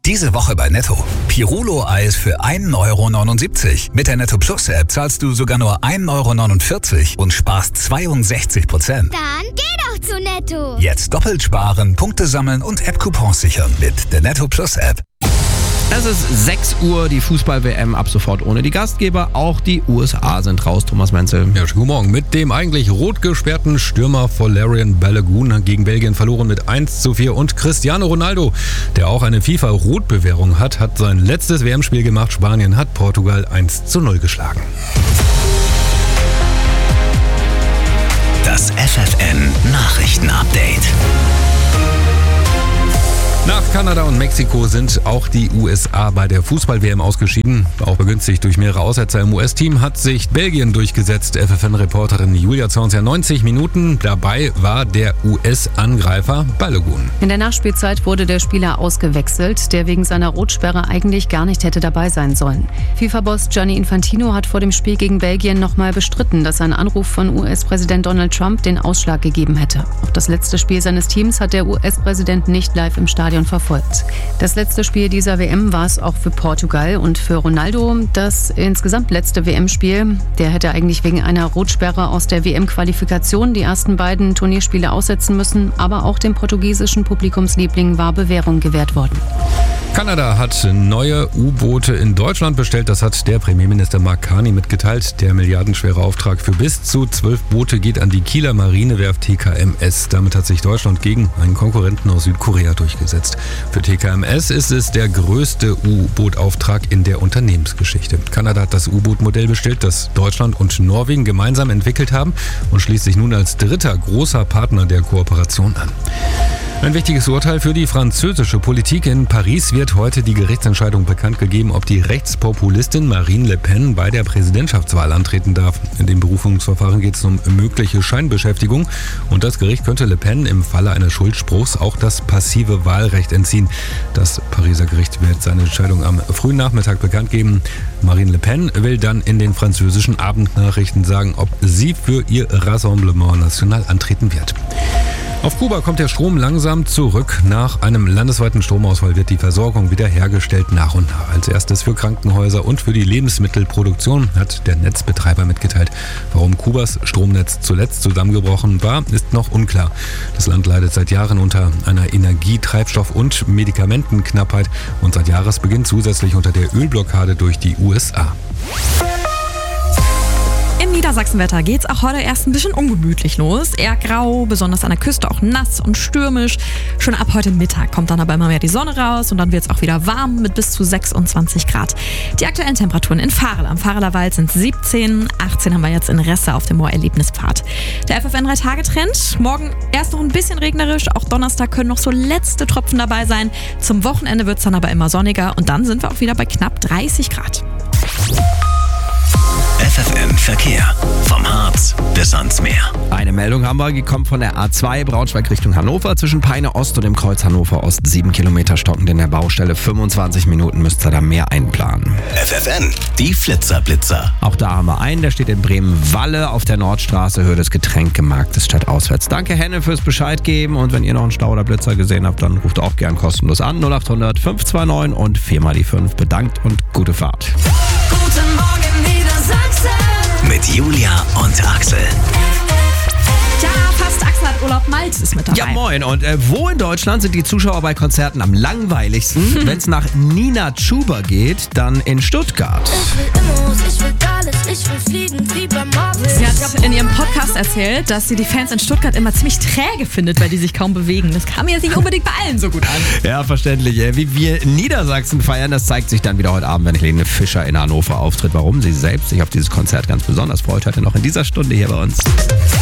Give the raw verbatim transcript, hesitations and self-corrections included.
Diese Woche bei Netto. Pirulo-Eis für ein Euro neunundsiebzig. Mit der Netto Plus App zahlst du sogar nur ein Euro neunundvierzig und sparst zweiundsechzig Prozent. Dann geh doch zu Netto. Jetzt doppelt sparen, Punkte sammeln und App-Coupons sichern mit der Netto Plus App. Es ist sechs Uhr, die Fußball-W M ab sofort ohne die Gastgeber. Auch die U S A sind raus, Thomas Menzel. Ja, schönen guten Morgen. Mit dem eigentlich rot gesperrten Stürmer Valérien Balogun gegen Belgien verloren mit eins zu vier. Und Cristiano Ronaldo, der auch eine FIFA-Rotbewährung hat, hat sein letztes W M-Spiel gemacht. Spanien hat Portugal eins zu null geschlagen. Das F F N-Nachrichten-Update. Nach Kanada und Mexiko sind auch die U S A bei der Fußball-W M ausgeschieden. Auch begünstigt durch mehrere Aussetzer im U S-Team hat sich Belgien durchgesetzt. F F N-Reporterin Julia Zorns ja neunzig Minuten. Dabei war der U S-Angreifer Balogun. In der Nachspielzeit wurde der Spieler ausgewechselt, der wegen seiner Rotsperre eigentlich gar nicht hätte dabei sein sollen. FIFA-Boss Gianni Infantino hat vor dem Spiel gegen Belgien nochmal bestritten, dass ein Anruf von U S-Präsident Donald Trump den Ausschlag gegeben hätte. Auch das letzte Spiel seines Teams hat der U S-Präsident nicht live im Stadion verfolgt. Das letzte Spiel dieser W M war es auch für Portugal und für Ronaldo. Das insgesamt letzte W M-Spiel, der hätte eigentlich wegen einer Rotsperre aus der W M-Qualifikation die ersten beiden Turnierspiele aussetzen müssen, aber auch dem portugiesischen Publikumsliebling war Bewährung gewährt worden. Kanada hat neue U-Boote in Deutschland bestellt. Das hat der Premierminister Mark Carney mitgeteilt. Der milliardenschwere Auftrag für bis zu zwölf Boote geht an die Kieler Marinewerft T K M S. Damit hat sich Deutschland gegen einen Konkurrenten aus Südkorea durchgesetzt. Für T K M S ist es der größte U-Boot-Auftrag in der Unternehmensgeschichte. Kanada hat das U-Boot-Modell bestellt, das Deutschland und Norwegen gemeinsam entwickelt haben und schließt sich nun als dritter großer Partner der Kooperation an. Ein wichtiges Urteil für die französische Politik. In Paris wird heute die Gerichtsentscheidung bekannt gegeben, ob die Rechtspopulistin Marine Le Pen bei der Präsidentschaftswahl antreten darf. In dem Berufungsverfahren geht es um mögliche Scheinbeschäftigung und das Gericht könnte Le Pen im Falle eines Schuldspruchs auch das passive Wahlrecht entziehen. Das Pariser Gericht wird seine Entscheidung am frühen Nachmittag bekannt geben. Marine Le Pen will dann in den französischen Abendnachrichten sagen, ob sie für ihr Rassemblement National antreten wird. Auf Kuba kommt der Strom langsam zurück. Nach einem landesweiten Stromausfall wird die Versorgung wiederhergestellt nach und nach. Als erstes für Krankenhäuser und für die Lebensmittelproduktion hat der Netzbetreiber mitgeteilt. Warum Kubas Stromnetz zuletzt zusammengebrochen war, ist noch unklar. Das Land leidet seit Jahren unter einer Energie-, Treibstoff- und Medikamentenknappheit und seit Jahresbeginn zusätzlich unter der Ölblockade durch die U S A. Im Niedersachsenwetter geht's auch heute erst ein bisschen ungemütlich los. Eher grau, besonders an der Küste auch nass und stürmisch. Schon ab heute Mittag kommt dann aber immer mehr die Sonne raus und dann wird's auch wieder warm mit bis zu sechsundzwanzig Grad. Die aktuellen Temperaturen in Varel am Vareler Wald sind siebzehn, achtzehn haben wir jetzt in Resse auf dem Moor-Erlebnispfad. Der F F N drei Tage Trend. Morgen erst noch ein bisschen regnerisch, auch Donnerstag können noch so letzte Tropfen dabei sein. Zum Wochenende wird's dann aber immer sonniger und dann sind wir auch wieder bei knapp dreißig Grad. F F N-Verkehr. Vom Harz bis ans Meer. Eine Meldung haben wir, die kommt von der A zwei Braunschweig Richtung Hannover. Zwischen Peine Ost und dem Kreuz Hannover Ost sieben Kilometer stockend in der Baustelle. fünfundzwanzig Minuten müsst ihr da mehr einplanen. F F N, die Flitzerblitzer. Auch da haben wir einen, der steht in Bremen-Walle auf der Nordstraße, Höhe des Getränkemarktes stadtauswärts. Danke Henne fürs Bescheid geben und wenn ihr noch einen Stau oder Blitzer gesehen habt, dann ruft auch gern kostenlos an. null acht hundert fünf zwei neun und viermal die fünf. Bedankt und gute Fahrt. Guten Morgen Niedersachsen. Mit Julia und Axel. Ja, fast Axel hat Urlaub, Malz ist mit dabei. Ja, moin. Und äh, wo in Deutschland sind die Zuschauer bei Konzerten am langweiligsten? Wenn es nach Nina Chuba geht, dann in Stuttgart. Ich will Immos, ich will alles, ich will fliegen wie beim Marvel. Sie hat in ihrem Podcast erzählt, dass sie die Fans in Stuttgart immer ziemlich träge findet, weil die sich kaum bewegen. Das kam jetzt nicht unbedingt bei allen so gut an. Ja, verständlich. Äh, Wie wir Niedersachsen feiern, das zeigt sich dann wieder heute Abend, wenn Helene Fischer in Hannover auftritt. Warum sie selbst sich auf dieses Konzert ganz besonders freut, heute noch in dieser Stunde hier bei uns.